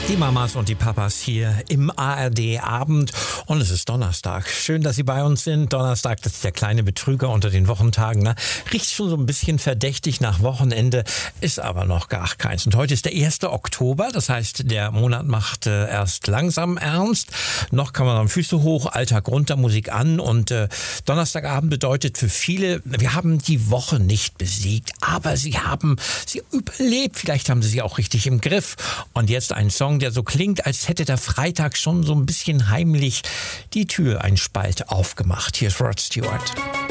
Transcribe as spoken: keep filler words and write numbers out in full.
Die Mamas und die Papas hier im A R D-Abend und es ist Donnerstag. Schön, dass Sie bei uns sind. Donnerstag, das ist der kleine Betrüger unter den Wochentagen. Ne? Riecht schon so ein bisschen verdächtig nach Wochenende, ist aber noch gar keins. Und heute ist der erste Oktober, das heißt, der Monat macht äh, erst langsam ernst. Noch kann man am Füße hoch, Alltag runter, Musik an und äh, Donnerstagabend bedeutet für viele, wir haben die Woche nicht besiegt, aber sie haben sie überlebt. Vielleicht haben sie sie auch richtig im Griff. Und jetzt ein Song, der so klingt, als hätte der Freitag schon so ein bisschen heimlich die Tür einen Spalt aufgemacht. Hier ist Rod Stewart.